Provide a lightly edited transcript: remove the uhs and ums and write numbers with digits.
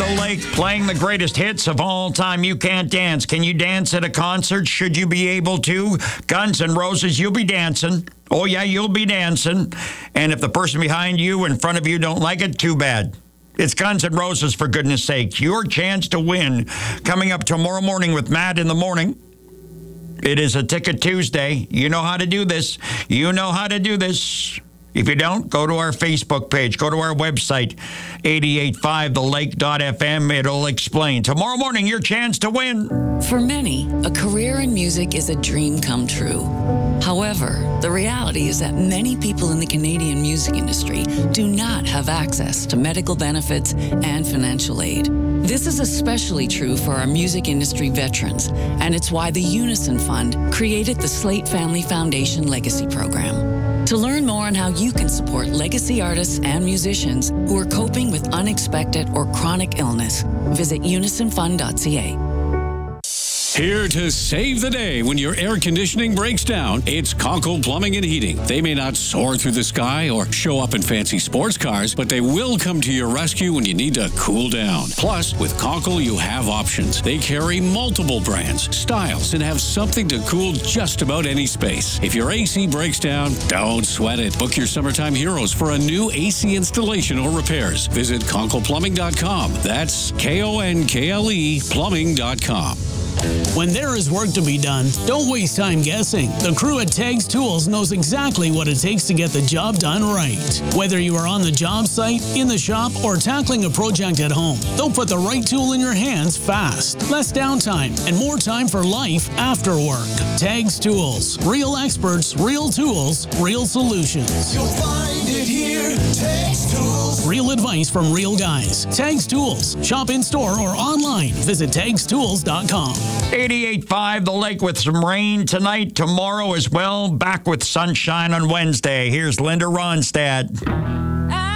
Lake, playing the greatest hits of all time. You can't dance. Can you dance at a concert? Should you be able to? Guns N' Roses, you'll be dancing. Oh, yeah, you'll be dancing. And if the person behind you, in front of you, don't like it, too bad. It's Guns N' Roses, for goodness sake. Your chance to win coming up tomorrow morning with Matt in the morning. It is a Ticket Tuesday. You know how to do this. You know how to do this. If you don't, go to our Facebook page. Go to our website, 885thelake.fm. It'll explain. Tomorrow morning, your chance to win. For many, a career in music is a dream come true. However, the reality is that many people in the Canadian music industry do not have access to medical benefits and financial aid. This is especially true for our music industry veterans, and it's why the Unison Fund created the Slate Family Foundation Legacy Program. To learn more on how you can support legacy artists and musicians who are coping with unexpected or chronic illness, visit unisonfund.ca. Here to save the day when your air conditioning breaks down, it's Conkle Plumbing and Heating. They may not soar through the sky or show up in fancy sports cars, but they will come to your rescue when you need to cool down. Plus, with Conkle, you have options. They carry multiple brands, styles, and have something to cool just about any space. If your AC breaks down, don't sweat it. Book your Summertime Heroes for a new AC installation or repairs. Visit ConklePlumbing.com. That's KONKLE Plumbing.com. When there is work to be done, don't waste time guessing. The crew at Tags Tools knows exactly what it takes to get the job done right. Whether you are on the job site, in the shop, or tackling a project at home, they'll put the right tool in your hands fast. Less downtime and more time for life after work. Tags Tools. Real experts, real tools, real solutions. You'll find it here. Tags Tools. Real advice from real guys. Tags Tools. Shop in store or online. Visit tagstools.com. 88.5, the lake with some rain tonight, tomorrow as well. Back with sunshine on Wednesday. Here's Linda Ronstadt.